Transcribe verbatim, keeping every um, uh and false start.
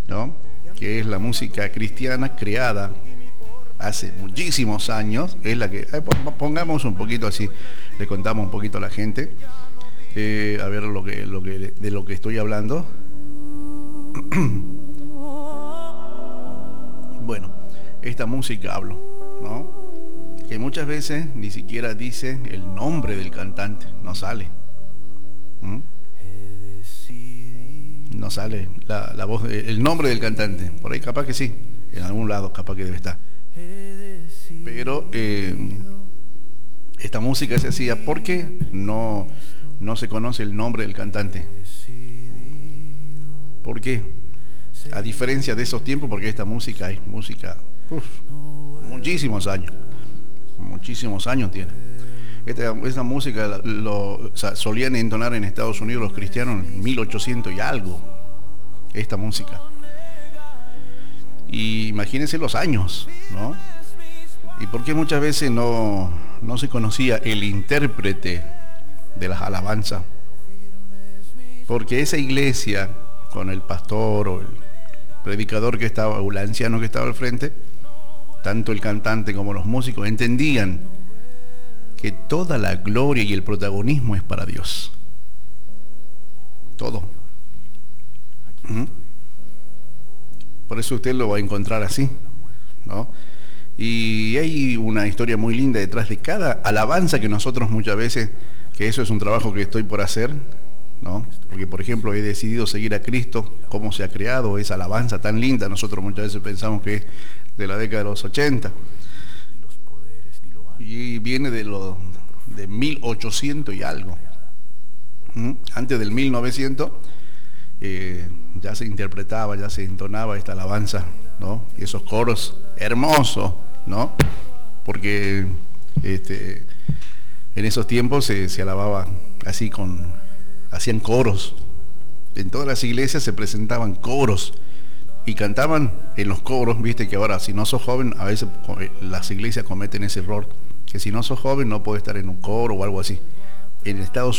¿no? Que es la música cristiana creada hace muchísimos años, es la que, eh, pongamos un poquito así, le contamos un poquito a la gente, eh, a ver lo que, lo que, de lo que estoy hablando. Bueno, esta música hablo, ¿no? Que muchas veces ni siquiera dice el nombre del cantante, no sale. ¿Mm? No sale la, la voz, el nombre del cantante. Por ahí capaz que sí, en algún lado capaz que debe estar. Pero eh, esta música se hacía porque no, no se conoce el nombre del cantante. ¿Por qué? A diferencia de esos tiempos, porque esta música es música, uf, muchísimos años. Muchísimos años tiene. Esta, esta música lo, o sea, solían entonar en Estados Unidos los cristianos en mil ochocientos y algo. Esta música. Y imagínense los años, ¿no? Y por qué muchas veces no, no se conocía el intérprete de las alabanzas. Porque esa iglesia, con el pastor o el predicador que estaba, o el anciano que estaba al frente, tanto el cantante como los músicos entendían que toda la gloria y el protagonismo es para Dios. Todo. ¿Mm? Por eso usted lo va a encontrar así, ¿no? Y hay una historia muy linda detrás de cada alabanza que nosotros muchas veces, que eso es un trabajo que estoy por hacer, ¿no? Porque, por ejemplo, he decidido seguir a Cristo, cómo se ha creado esa alabanza tan linda. Nosotros muchas veces pensamos que es de la década de los ochenta. Y viene de, lo, de mil ochocientos y algo. ¿Mm? Antes del mil novecientos eh, ya se interpretaba, ya se entonaba esta alabanza, ¿no? Y esos coros hermosos, ¿no? Porque este, en esos tiempos se, se alababa así con... hacían coros. En todas las iglesias se presentaban coros y cantaban en los coros. Viste que ahora, si no sos joven, a veces las iglesias cometen ese error, que si no sos joven no puedes estar en un coro o algo así. En Estados